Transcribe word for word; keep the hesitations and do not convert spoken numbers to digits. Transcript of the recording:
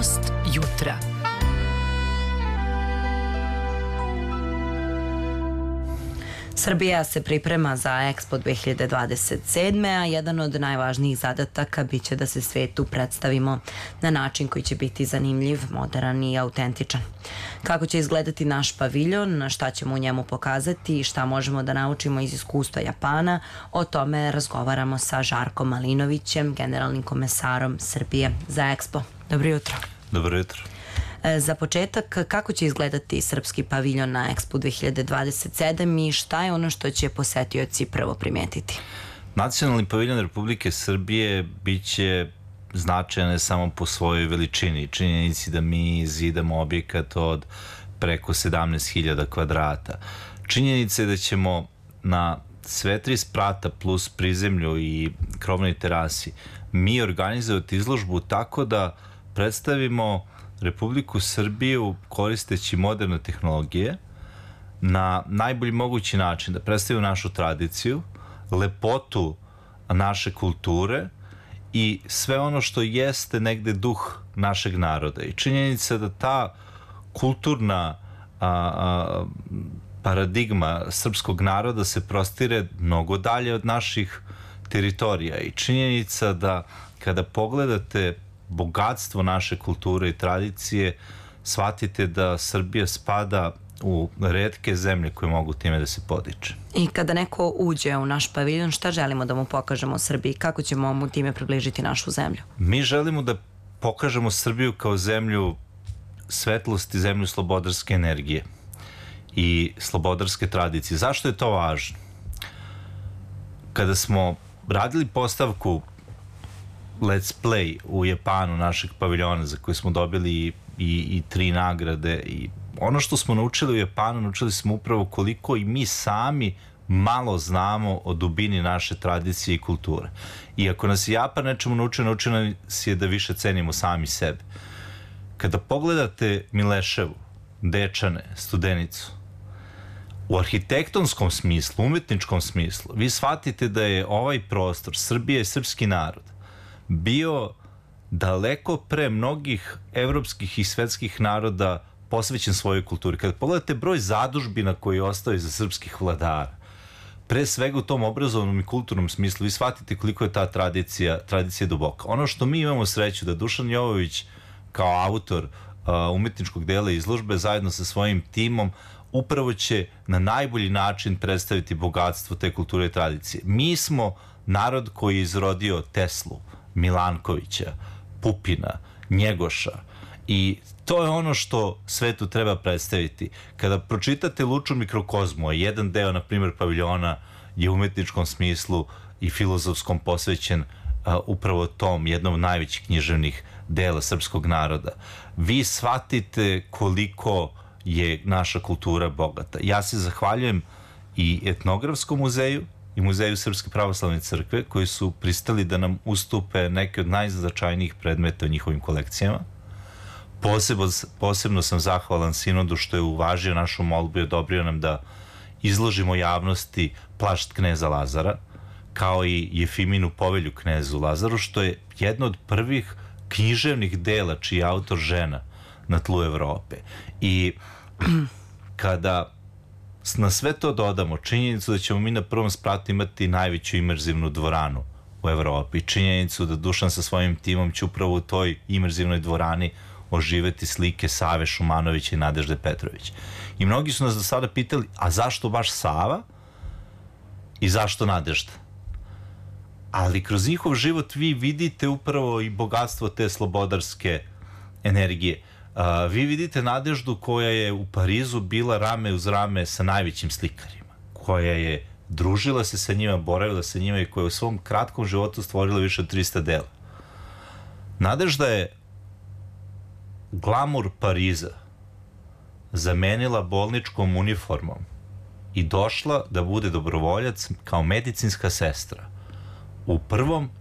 Gost jutra. Srbija se priprema za Expo dve hiljade dvadeset sedme. a jedan od najvažnijih zadataka biće da se svetu predstavimo na način koji će biti zanimljiv, moderan i autentičan. Kako će izgledati naš paviljon, šta ćemo u njemu pokazati i šta možemo da naučimo iz iskustva Japana, o tome razgovaramo sa Žarkom Malinovićem, generalnim komesarom Srbije za Expo. Dobro jutro. Dobro jutro. Za početak, kako će izgledati srpski paviljon na Expo dve hiljade dvadeset sedam i šta je ono što će posetioci prvo primetiti? Nacionalni paviljon Republike Srbije biće značajan ne samo po svojoj veličini, činjenici da mi zidamo objekat od preko sedamnaest hiljada kvadrata. Činjenica je da ćemo na sve tri sprata plus prizemlju i krovnoj terasi mi organizovati izložbu tako da predstavimo Republiku Srbiju koristeći moderne tehnologije na najbolji mogući način, da predstavimo našu tradiciju, lepotu naše kulture i sve ono što jeste negde duh našeg naroda. I činjenica da ta kulturna a, a, paradigma srpskog naroda se prostire mnogo dalje od naših teritorija. I činjenica da kada pogledate bogatstvo naše kulture i tradicije, shvatite da Srbija spada u retke zemlje koje mogu time da se podiče. I kada neko uđe u naš paviljon, šta želimo da mu pokažemo o Srbiji? Kako ćemo mu time približiti našu zemlju? Mi želimo da pokažemo Srbiju kao zemlju svetlosti, zemlju slobodarske energije i slobodarske tradicije. Zašto je to važno? Kada smo radili postavku Let's Play u Japanu našeg paviljona za koje smo dobili i, i, i tri nagrade i ono što smo naučili u Japanu, naučili smo upravo koliko i mi sami malo znamo o dubini naše tradicije i kulture. I ako nas je Japan nečemu naučio, naučio nas je da više cenimo sami sebe. Kada pogledate Mileševu, Dečane, Studenicu, u arhitektonskom smislu, umetničkom smislu, vi shvatite da je ovaj prostor, Srbija i srpski narod, bio daleko pre mnogih evropskih i svetskih naroda posvećen svojoj kulturi. Kada pogledate broj zadužbina koji ostao iza srpskih vladara, pre svega u tom obrazovnom i kulturnom smislu, vi shvatite koliko je ta tradicija, tradicija duboka. Ono što mi imamo sreću da Dušan Jovović kao autor uh, umetničkog dela izložbe zajedno sa svojim timom upravo će na najbolji način predstaviti bogatstvo te kulture i tradicije. Mi smo narod koji je izrodio Teslu, Milankovića, Pupina, Njegoša i to je ono što svetu treba predstaviti. Kada pročitate Luču mikrokozmu, a jedan deo, na primjer, paviljona je u umetničkom smislu i filozofskom posvećen a, upravo tom, jednom od najvećih književnih dela srpskog naroda, vi shvatite koliko je naša kultura bogata. Ja se zahvaljujem i Etnografskom muzeju i Muzeju Srpske pravoslavne crkve koji su pristali da nam ustupe neke od najznačajnijih predmeta u njihovim kolekcijama. Posebno, posebno sam zahvalan Sinodu što je uvažio našu molbu i odobrio nam da izložimo javnosti plašt kneza Lazara, kao i Jefiminu povelju knezu Lazaru, što je jedno od prvih književnih dela čiji je autor žena na tlu Evrope. I kada na sve to dodamo činjenicu da ćemo mi na prvom spratu imati najveću imerzivnu dvoranu u Evropi, činjenicu da Dušan sa svojim timom će upravo u toj imerzivnoj dvorani oživeti slike Save Šumanovića i Nadežde Petrović. I mnogi su nas do sada pitali, a zašto baš Sava i zašto Nadežda? Ali kroz njihov život vi vidite upravo i bogatstvo te slobodarske energije. Uh, vi vidite Nadeždu koja je u Parizu bila rame uz rame sa najvećim slikarima, koja je družila se sa njima, boravila sa njima i koja je u svom kratkom životu stvorila više od trista dela. Nadežda je glamur Pariza zamenila bolničkom uniformom i došla da bude dobrovoljac kao medicinska sestra u prvom